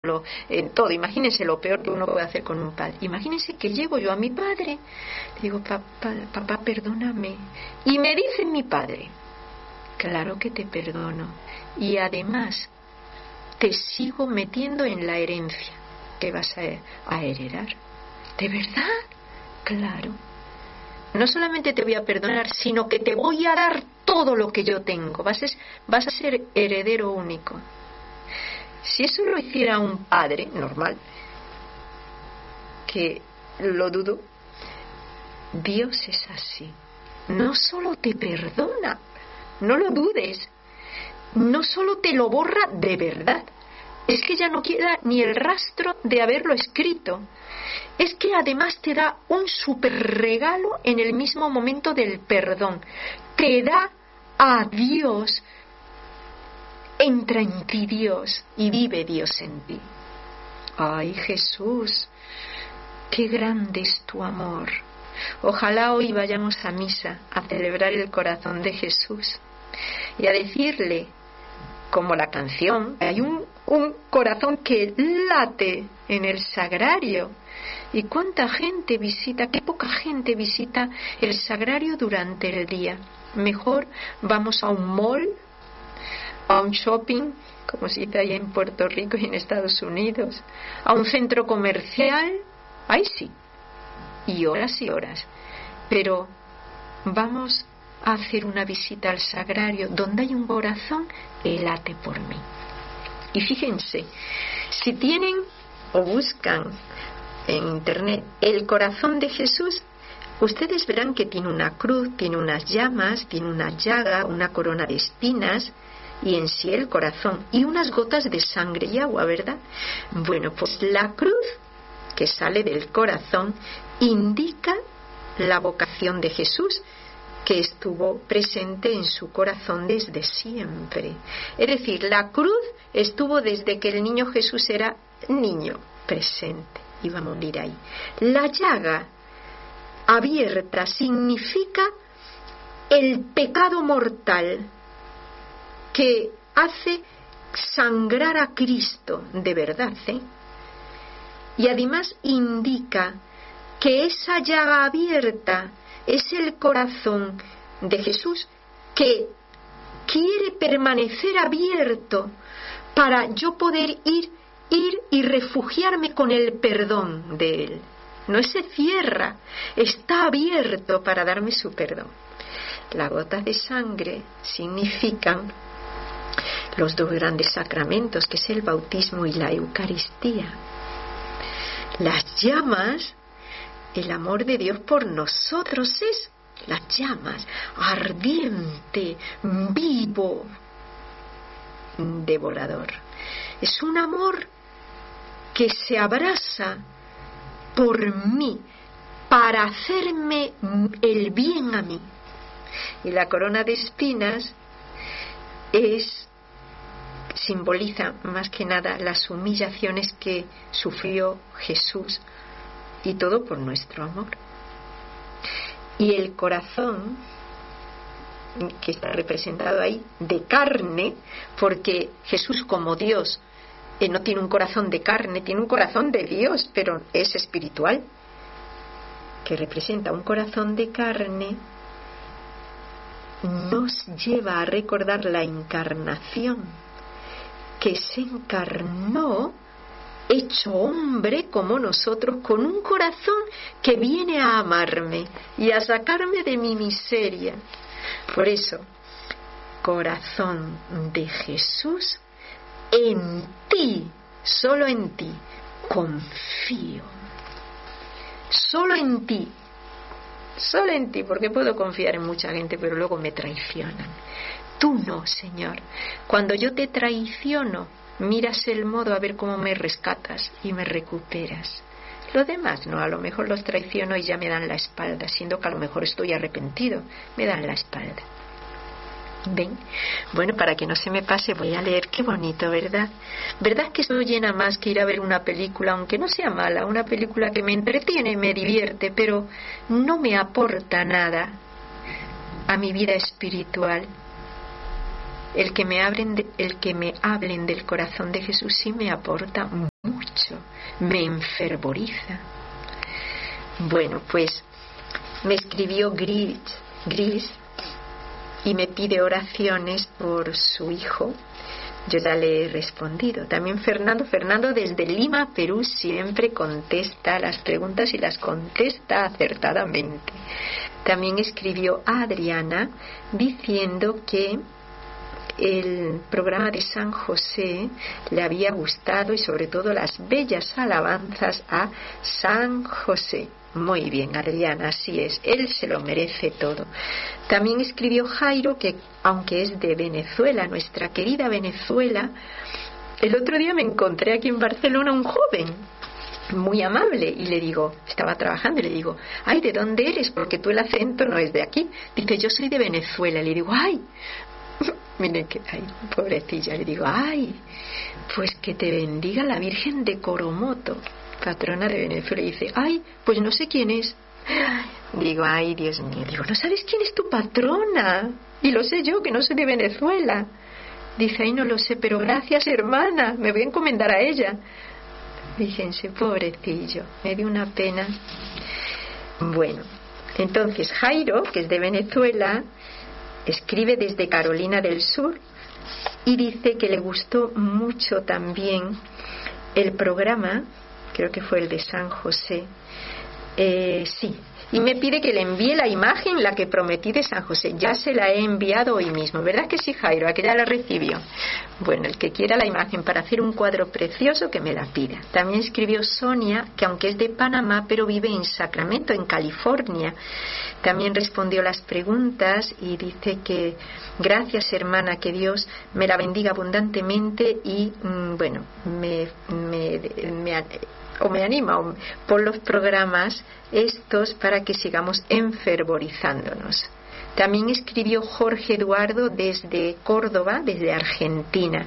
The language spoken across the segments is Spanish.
en todo. Imagínense lo peor que uno puede hacer con un padre. Imagínense que llego yo a mi padre, le digo, papá, perdóname. Y me dice mi padre, claro que te perdono. Y además, te sigo metiendo en la herencia que vas a heredar. ¿De verdad? Claro. No solamente te voy a perdonar, sino que te voy a dar todo lo que yo tengo. Vas a ser heredero único. Si eso lo hiciera un padre normal, que lo dudo, Dios es así. No solo te perdona, no lo dudes, no solo te lo borra de verdad, es que ya no queda ni el rastro de haberlo escrito. Es que además te da un super regalo en el mismo momento del perdón. Te da a Dios. Entra en ti Dios y vive Dios en ti. Ay, Jesús, qué grande es tu amor. Ojalá hoy vayamos a misa a celebrar el corazón de Jesús y a decirle, como la canción, hay un corazón que late en el sagrario. ¿Y cuánta gente visita, qué poca gente visita el sagrario durante el día? Mejor vamos a un mall, a un shopping, como se dice allá en Puerto Rico y en Estados Unidos, a un centro comercial, ahí sí, y horas, pero vamos a hacer una visita al sagrario donde hay un corazón que late por mí. Y fíjense, si tienen o buscan en internet el corazón de Jesús, ustedes verán que tiene una cruz, tiene unas llamas, tiene una llaga, una corona de espinas y en sí el corazón y unas gotas de sangre y agua, ¿verdad? Bueno, pues la cruz que sale del corazón indica la vocación de Jesús, que estuvo presente en su corazón desde siempre. Es decir, la cruz estuvo desde que el niño Jesús era niño, presente, iba a morir ahí. La llaga abierta significa el pecado mortal que hace sangrar a Cristo de verdad, y además indica que esa llaga abierta es el corazón de Jesús que quiere permanecer abierto para yo poder ir y refugiarme con el perdón de Él. No se cierra, está abierto para darme su perdón. Las gotas de sangre significan los dos grandes sacramentos, que es el bautismo y la Eucaristía. Las llamas, el amor de Dios por nosotros es las llamas, ardiente, vivo, devorador. Es un amor que se abraza por mí, para hacerme el bien a mí. Y la corona de espinas simboliza más que nada las humillaciones que sufrió Jesús, y todo por nuestro amor. Y el corazón, que está representado ahí, de carne, porque Jesús como Dios no tiene un corazón de carne, tiene un corazón de Dios, pero es espiritual, que representa un corazón de carne, nos lleva a recordar la encarnación, que se encarnó hecho hombre como nosotros, con un corazón que viene a amarme y a sacarme de mi miseria. Por eso, corazón de Jesús, en ti, solo en ti, confío. Solo en ti, porque puedo confiar en mucha gente, pero luego me traicionan. Tú no, Señor. Cuando yo te traiciono, miras el modo a ver cómo me rescatas y me recuperas. Lo demás no, a lo mejor los traiciono y ya me dan la espalda, siendo que a lo mejor estoy arrepentido, me dan la espalda. ¿Ven? Bueno, para que no se me pase voy a leer. Qué bonito, ¿verdad? ¿Verdad que eso llena más que ir a ver una película, aunque no sea mala, una película que me entretiene, me divierte, pero no me aporta nada a mi vida espiritual? el que me hablen del corazón de Jesús sí me aporta mucho, me enfervoriza. Bueno, pues me escribió Gris y me pide oraciones por su hijo. Yo ya le he respondido. También Fernando desde Lima, Perú, siempre contesta las preguntas y las contesta acertadamente. También escribió a Adriana diciendo que el programa de San José le había gustado y sobre todo las bellas alabanzas a San José. Muy bien, Adriana, así es, él se lo merece todo. También escribió Jairo, que aunque es de Venezuela, nuestra querida Venezuela, el otro día me encontré aquí en Barcelona un joven muy amable y le digo, estaba trabajando y le digo, ay, ¿de dónde eres? Porque tú el acento no es de aquí. Dice, yo soy de Venezuela. Le digo, ay, miren que, ay, pobrecilla, le digo, ay, pues que te bendiga la Virgen de Coromoto, patrona de Venezuela. Y dice, ay, pues no sé quién es. Digo, ay, Dios mío. Digo, ¿no sabes quién es tu patrona? Y lo sé yo, que no soy de Venezuela. Dice, ay, no lo sé, pero gracias, hermana, me voy a encomendar a ella. Fíjense, pobrecillo, me dio una pena. Bueno, entonces Jairo, que es de Venezuela, escribe desde Carolina del Sur y dice que le gustó mucho también el programa, creo que fue el de San José, sí, y me pide que le envíe la imagen, la que prometí de San José. Ya se la he enviado hoy mismo, ¿verdad que sí, Jairo? ¿A que ya la recibió? Bueno, el que quiera la imagen para hacer un cuadro precioso, que me la pida. También escribió Sonia, que aunque es de Panamá, pero vive en Sacramento, en California. También respondió las preguntas y dice que gracias, hermana, que Dios me la bendiga abundantemente y, bueno, me anima por los programas estos para que sigamos enfervorizándonos. También escribió Jorge Eduardo desde Córdoba, desde Argentina,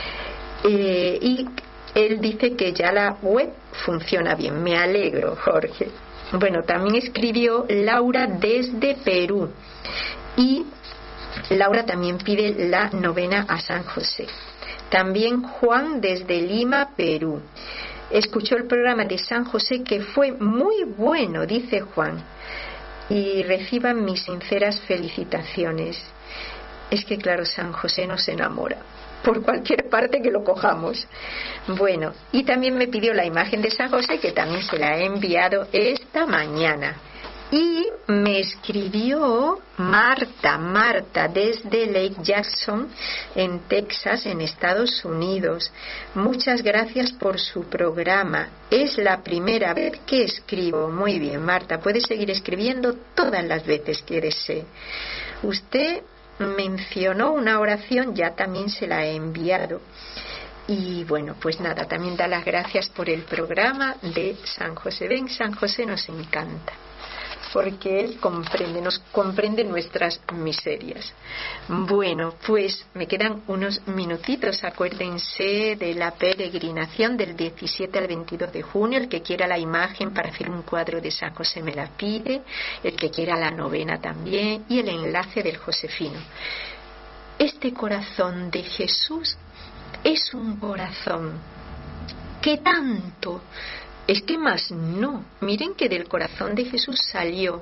y él dice que ya la web funciona bien. Me alegro, Jorge. Bueno, también escribió Laura desde Perú y Laura también pide la novena a San José. También Juan desde Lima, Perú. Escuchó el programa de San José, que fue muy bueno, dice Juan, y reciban mis sinceras felicitaciones. Es que claro, San José nos enamora por cualquier parte que lo cojamos. Bueno, y también me pidió la imagen de San José, que también se la he enviado esta mañana. Y me escribió Marta desde Lake Jackson, en Texas, en Estados Unidos. Muchas gracias por su programa. Es la primera vez que escribo. Muy bien, Marta, puede seguir escribiendo todas las veces que desee. Usted mencionó una oración, ya también se la he enviado. Y bueno, pues nada, también da las gracias por el programa de San José. Ven, San José nos encanta, porque él nos comprende nuestras miserias. Bueno, pues me quedan unos minutitos. Acuérdense de la peregrinación del 17 al 22 de junio. El que quiera la imagen para hacer un cuadro de San José me la pide. El que quiera la novena también. Y el enlace del Josefino. Este corazón de Jesús es un corazón que tanto... Es que más no. Miren que del corazón de Jesús salió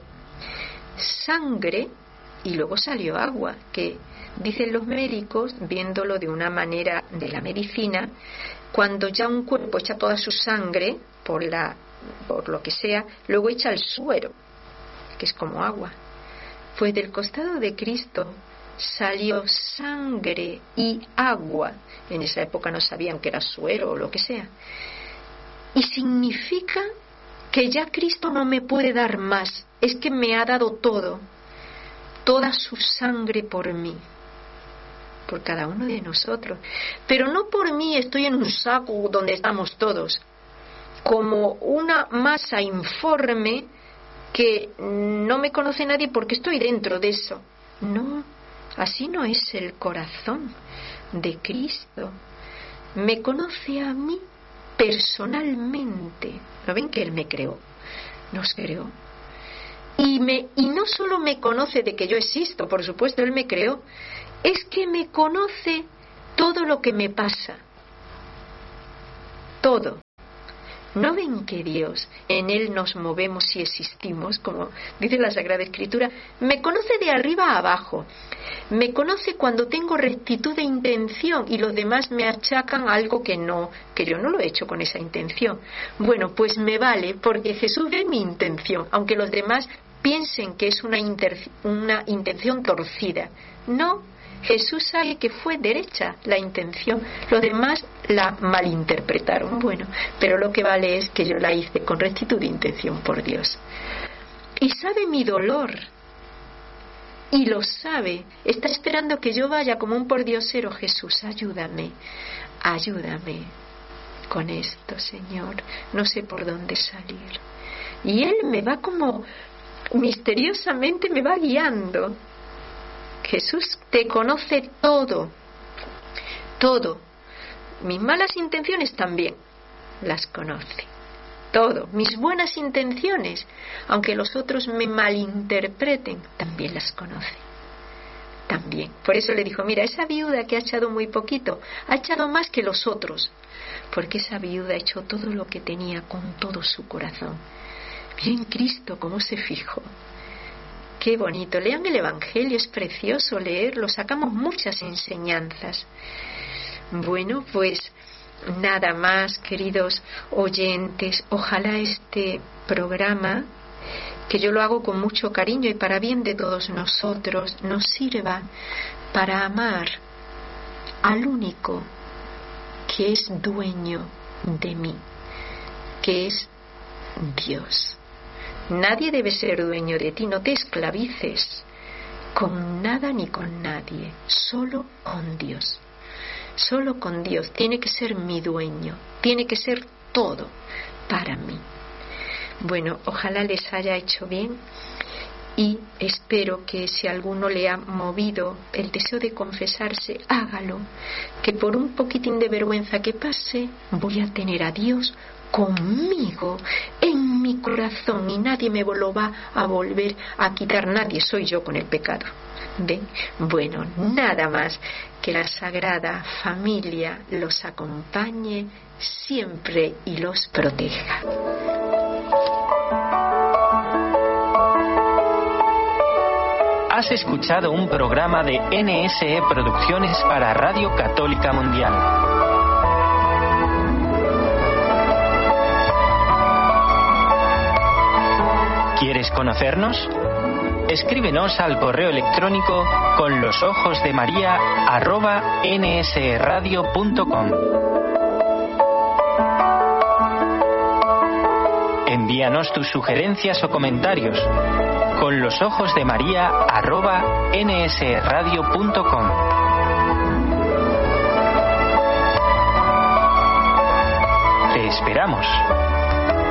sangre y luego salió agua, que dicen los médicos, viéndolo de una manera de la medicina, cuando ya un cuerpo echa toda su sangre por lo que sea, luego echa el suero, que es como agua. Pues del costado de Cristo salió sangre y agua. En esa época no sabían que era suero o lo que sea. Y significa que ya Cristo no me puede dar más, es que me ha dado todo, toda su sangre por mí, por cada uno de nosotros. Pero no por mí estoy en un saco donde estamos todos, como una masa informe que no me conoce nadie porque estoy dentro de eso. No, así no es el corazón de Cristo. Me conoce a mí personalmente. ¿No ven que Él me creó? Nos creó. Y no solo me conoce de que yo existo, por supuesto, Él me creó. es que me conoce todo lo que me pasa. Todo. ¿No ven que Dios, en Él nos movemos y existimos? Como dice la Sagrada Escritura, me conoce de arriba a abajo. Me conoce cuando tengo rectitud de intención y los demás me achacan algo que yo no lo he hecho con esa intención. Bueno, pues me vale, porque Jesús ve mi intención, aunque los demás piensen que es una intención torcida. No, Jesús sabe que fue derecha la intención, los demás la malinterpretaron. Bueno, pero lo que vale es que yo la hice con rectitud de intención por Dios. Y sabe mi dolor, y lo sabe, está esperando que yo vaya como un pordiosero. Jesús, ayúdame con esto, Señor, no sé por dónde salir. Y Él me va como misteriosamente me va guiando. Jesús te conoce todo, todo. Mis malas intenciones también las conoce. Todo. Mis buenas intenciones, aunque los otros me malinterpreten, también las conoce. También. Por eso le dijo, mira, esa viuda que ha echado muy poquito, ha echado más que los otros. Porque esa viuda ha hecho todo lo que tenía con todo su corazón. Miren Cristo cómo se fijó. Qué bonito. Lean el Evangelio, es precioso leerlo, sacamos muchas enseñanzas. Bueno, pues nada más, queridos oyentes, ojalá este programa, que yo lo hago con mucho cariño y para bien de todos nosotros, nos sirva para amar al único que es dueño de mí, que es Dios. Nadie debe ser dueño de ti, no te esclavices con nada ni con nadie, solo con Dios. Solo con Dios tiene que ser mi dueño, tiene que ser todo para mí. Bueno, ojalá les haya hecho bien y espero que si alguno le ha movido el deseo de confesarse, hágalo, que por un poquitín de vergüenza que pase, voy a tener a Dios conmigo en mi corazón y nadie me lo va a volver a quitar, nadie, soy yo con el pecado. ¿Ven? Bueno, nada más, que la Sagrada Familia los acompañe siempre y los proteja. Has escuchado un programa de NSE Producciones para Radio Católica Mundial. ¿Quieres conocernos? Escríbenos al correo electrónico conlosojosdemaria@nsradio.com. Envíanos tus sugerencias o comentarios conlosojosdemaria@nsradio.com. Te esperamos.